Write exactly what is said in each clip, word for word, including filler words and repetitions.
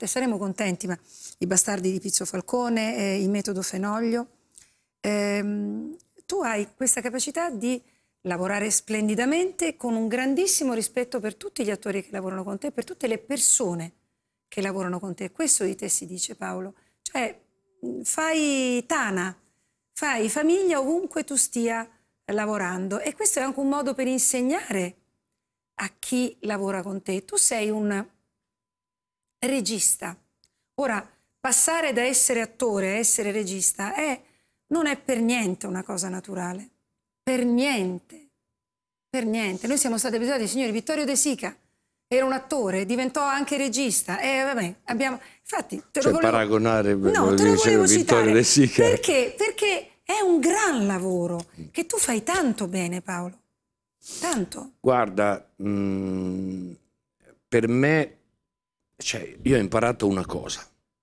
notte, saremo contenti, ma I bastardi di Pizzo Falcone, eh, Il metodo Fenoglio, ehm, tu hai questa capacità di lavorare splendidamente con un grandissimo rispetto per tutti gli attori che lavorano con te, per tutte le persone che lavorano con te. Questo di te si dice, Paolo. Cioè, fai tana, fai famiglia ovunque tu stia lavorando, e questo è anche un modo per insegnare a chi lavora con te. Tu sei un regista. Ora, passare da essere attore a essere regista è, non è per niente una cosa naturale. Per niente, per niente. Noi siamo stati abituati, signori, Vittorio De Sica era un attore, diventò anche regista, e vabbè, abbiamo... Infatti, te lo cioè, volevo... paragonare, no, te lo volevo citare. De Sica. Perché? Perché è un gran lavoro che tu fai tanto bene, Paolo. Tanto. Guarda, mh, per me, cioè, io ho imparato una cosa,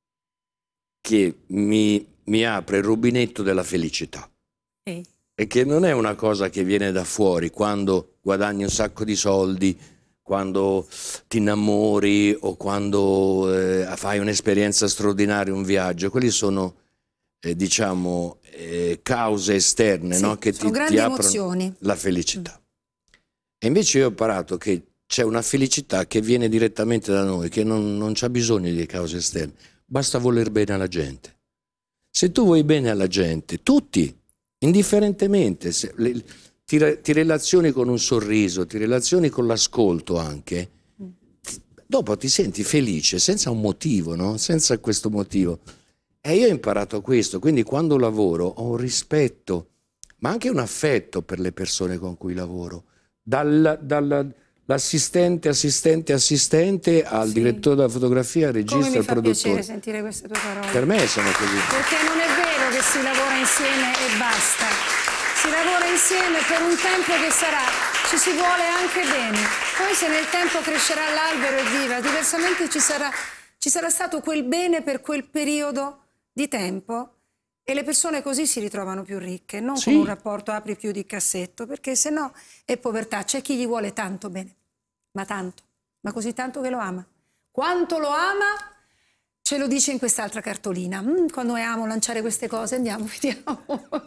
che mi, mi apre il rubinetto della felicità. Ehi. E che non è una cosa che viene da fuori, quando guadagni un sacco di soldi, quando ti innamori o quando eh, fai un'esperienza straordinaria, un viaggio. Quelli sono, eh, diciamo, eh, cause esterne, Sì, no? Che sono ti, grandi ti aprono emozioni. la felicità. Mm. E invece io ho imparato che c'è una felicità che viene direttamente da noi, che non, non c'ha bisogno di cause esterne. Basta voler bene alla gente. Se tu vuoi bene alla gente, tutti, indifferentemente, se, le, ti, ti relazioni con un sorriso, ti relazioni con l'ascolto anche, dopo ti senti felice senza un motivo, no? Senza questo motivo. E io ho imparato questo, quindi quando lavoro ho un rispetto, ma anche un affetto per le persone con cui lavoro, dal, dal, l'assistente, assistente, assistente al Sì. direttore della fotografia, al regista, al produttore. Come mi fa piacere sentire queste tue parole. Per me sono così. Perché non è vero che si lavora insieme e basta. Si lavora insieme per un tempo che sarà, ci si vuole anche bene. Poi se nel tempo crescerà l'albero, evviva, diversamente ci sarà, ci sarà stato quel bene per quel periodo di tempo, e le persone così si ritrovano più ricche, non Sì. con un rapporto apri più di cassetto, perché se no è povertà. C'è chi gli vuole tanto bene, ma tanto, ma così tanto che lo ama. Quanto lo ama ce lo dice in quest'altra cartolina. Mm, quando amo lanciare queste cose, andiamo, vediamo.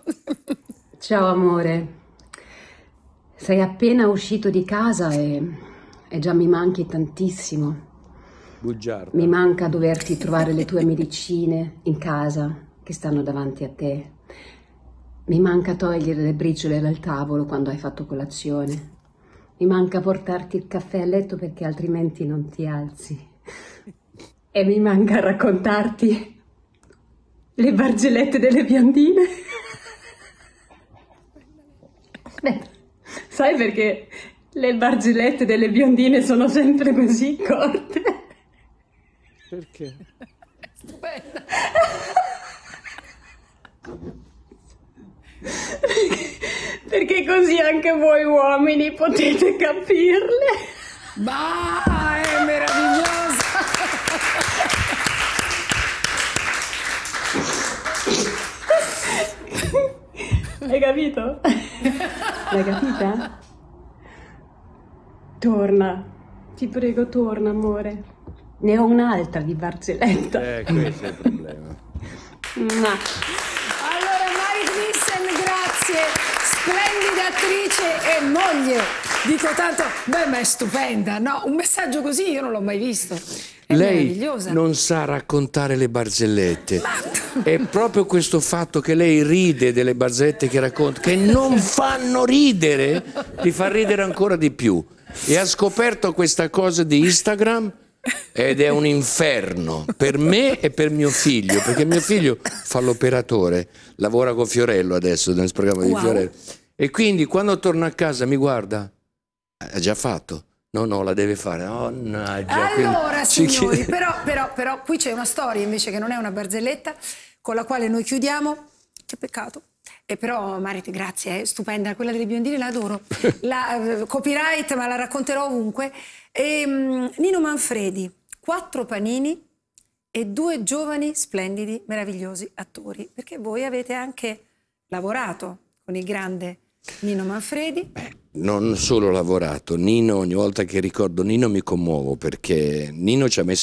Ciao amore, sei appena uscito di casa e, e già mi manchi tantissimo. Bugiarda. Mi manca doverti trovare le tue medicine in casa che stanno davanti a te. Mi manca togliere le briciole dal tavolo quando hai fatto colazione. Mi manca portarti il caffè a letto perché altrimenti non ti alzi. E mi manca raccontarti le barzellette delle biondine. Aspetta, sai perché le barzellette delle biondine sono sempre così corte? Perché? Stupenda. Perché così anche voi uomini potete capirle. Ma è meravigliosa. Hai capito? L'hai capita? Torna, ti prego, torna, amore. Ne ho un'altra di barzelletta. Eh, questo è il problema. Ma... Allora, Marit Nissen, grazie, splendida attrice e moglie. Dico tanto, beh, ma è stupenda, no? Un messaggio così io non l'ho mai visto. È Lei meravigliosa. non sa raccontare le barzellette. È proprio questo fatto che lei ride delle barzellette che racconta, che non fanno ridere, ti fa ridere ancora di più. E ha scoperto questa cosa di Instagram ed è un inferno per me e per mio figlio, perché mio figlio fa l'operatore, lavora con Fiorello adesso nel programma di Wow. Fiorello, e quindi quando torna a casa mi guarda, ha già fatto. No, no, la deve fare. Oh, no, già, Allora, ci signori, chiede... però, però, però qui c'è una storia invece che non è una barzelletta, con la quale noi chiudiamo. Che peccato. E però, Marit, grazie, è stupenda. Quella delle biondine la adoro. La uh, copyright, ma la racconterò ovunque. E, um, Nino Manfredi, quattro panini e due giovani, splendidi, meravigliosi attori. Perché voi avete anche lavorato con il grande Nino Manfredi. Beh, non solo lavorato, Nino, ogni volta che ricordo Nino mi commuovo, perché Nino ci ha messo